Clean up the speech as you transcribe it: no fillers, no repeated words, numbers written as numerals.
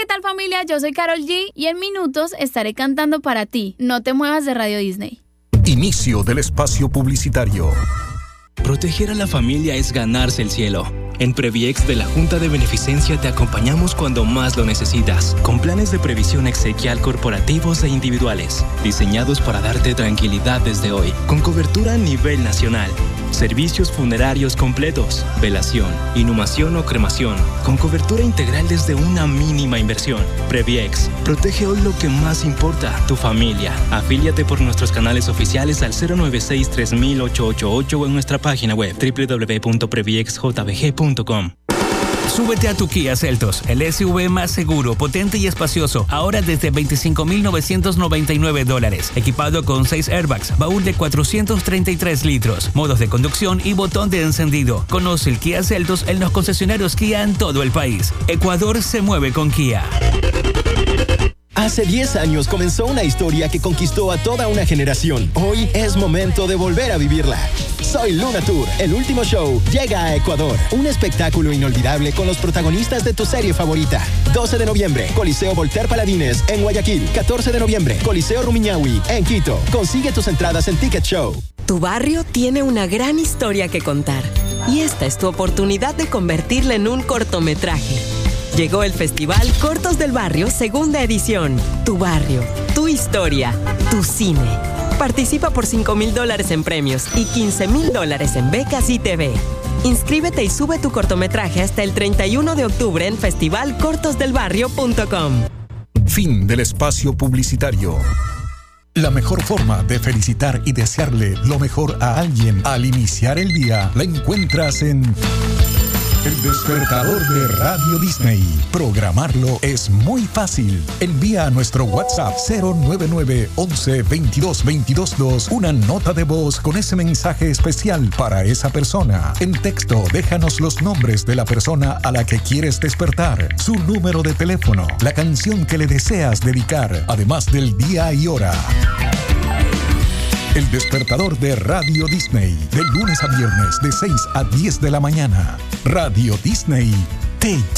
tal, familia? Yo soy Karol G y en minutos estaré cantando para ti. No te muevas de Radio Disney. Inicio del espacio publicitario. Proteger a la familia es ganarse el cielo. En Previex de la Junta de Beneficencia te acompañamos cuando más lo necesitas, con planes de previsión exequial corporativos e individuales, diseñados para darte tranquilidad desde hoy, con cobertura a nivel nacional. Servicios funerarios completos, velación, inhumación o cremación, con cobertura integral desde una mínima inversión. Previex, protege hoy lo que más importa, tu familia. Afíliate por nuestros canales oficiales al 096-3000-888 o en nuestra página web www.previexjbg.com. Súbete a tu Kia Seltos, el SUV más seguro, potente y espacioso, ahora desde $25,999. Equipado con 6 airbags, baúl de 433 litros, modos de conducción y botón de encendido. Conoce el Kia Seltos en los concesionarios Kia en todo el país. Ecuador se mueve con Kia. Hace 10 años comenzó una historia que conquistó a toda una generación. Hoy es momento de volver a vivirla. Soy Luna Tour, el último show, llega a Ecuador. Un espectáculo inolvidable con los protagonistas de tu serie favorita. 12 de noviembre, Coliseo Voltaire Paladines en Guayaquil. 14 de noviembre, Coliseo Rumiñahui en Quito. Consigue tus entradas en Ticket Show. Tu barrio tiene una gran historia que contar. Y esta es tu oportunidad de convertirla en un cortometraje. Llegó el Festival Cortos del Barrio, segunda edición. Tu barrio, tu historia, tu cine. Participa por $5,000 en premios y $15,000 en becas y TV. Inscríbete y sube tu cortometraje hasta el 31 de octubre en festivalcortosdelbarrio.com. Fin del espacio publicitario. La mejor forma de felicitar y desearle lo mejor a alguien al iniciar el día la encuentras en El Despertador de Radio Disney. Programarlo es muy fácil. Envía a nuestro WhatsApp 099 11 22 222 una nota de voz con ese mensaje especial para esa persona. En texto, déjanos los nombres de la persona a la que quieres despertar, su número de teléfono, la canción que le deseas dedicar, además del día y hora. El Despertador de Radio Disney, de lunes a viernes de 6 a 10 de la mañana. Radio Disney te